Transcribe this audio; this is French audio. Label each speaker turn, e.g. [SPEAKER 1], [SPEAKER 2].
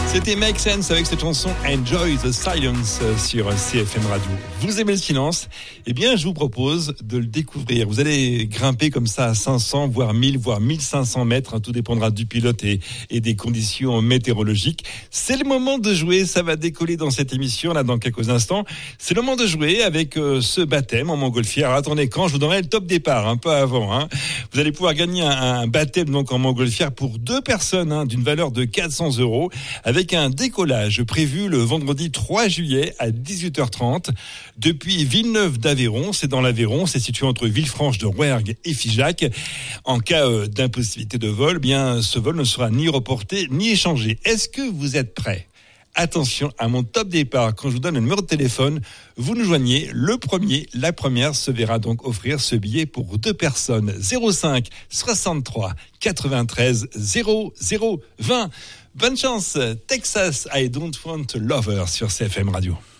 [SPEAKER 1] C'était Make Sense avec cette chanson Enjoy the Silence sur CFM Radio. Vous aimez le silence? Eh bien, je vous propose de le découvrir. Vous allez grimper comme ça à 500, voire 1000, voire 1500 mètres. Tout dépendra du pilote et des conditions météorologiques. C'est le moment de jouer. Ça va décoller dans cette émission là dans quelques instants. C'est le moment de jouer avec ce baptême en montgolfière. Alors, attendez, quand je vous donnerai le top départ, un peu avant. Vous allez pouvoir gagner un baptême donc en montgolfière pour 2 personnes d'une valeur de 400 € avec un décollage prévu le vendredi 3 juillet à 18h30 depuis Villeneuve d'Aveyron. C'est dans l'Aveyron, c'est situé entre Villefranche de Rouergue et Figeac. En cas d'impossibilité de vol, bien ce vol ne sera ni reporté ni échangé. Est-ce que vous êtes prêts? Attention à mon top départ. Quand je vous donne le numéro de téléphone, vous nous joignez. Le premier, la première se verra donc offrir ce billet pour 2 personnes. 05 63 93 00 20. Bonne chance. Texas, I Don't Want a Lover sur CFM Radio.